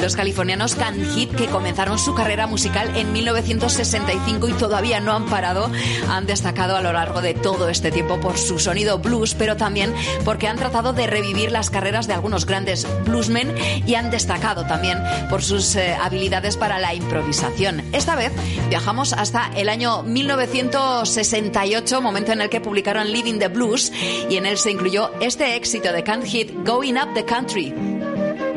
Los californianos Can Hit, que comenzaron su carrera musical en 1965 y todavía no han parado, han destacado a lo largo de todo este tiempo por su sonido blues, pero también porque han tratado de revivir las carreras de algunos grandes bluesmen y han destacado también por sus habilidades para la improvisación. Esta vez viajamos hasta el año 1968, momento en el que publicaron Living the Blues, y en él se incluyó este éxito de Can Hit, Going Up the Country.